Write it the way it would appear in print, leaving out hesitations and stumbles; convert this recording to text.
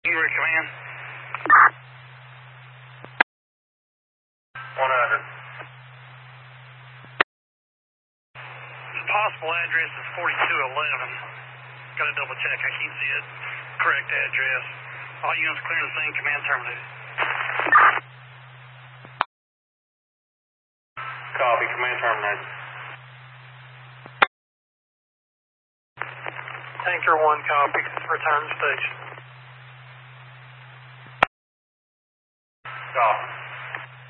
Ingrid, come in. 100. The possible address is 4211. Got to double check. I can't see it. Correct address. All units clear the scene. Command terminated. Copy. Command terminated. Tanker 1, copy. Return to station. Copy.